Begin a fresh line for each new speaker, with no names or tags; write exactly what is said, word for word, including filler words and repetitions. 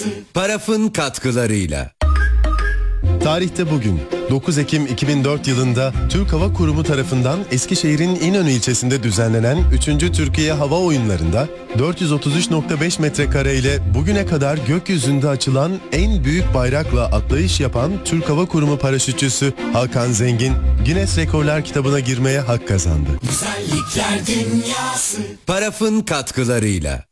Paraf'ın katkılarıyla.
Tarihte bugün dokuz Ekim iki bin dört yılında Türk Hava Kurumu tarafından Eskişehir'in İnönü ilçesinde düzenlenen üçüncü Türkiye Hava Oyunları'nda dört yüz otuz üç nokta beş metrekare ile bugüne kadar gökyüzünde açılan en büyük bayrakla atlayış yapan Türk Hava Kurumu paraşütçüsü Hakan Zengin, Guinness Rekorlar kitabına girmeye hak kazandı.
Güzellikler dünyası. Paraf'ın katkılarıyla.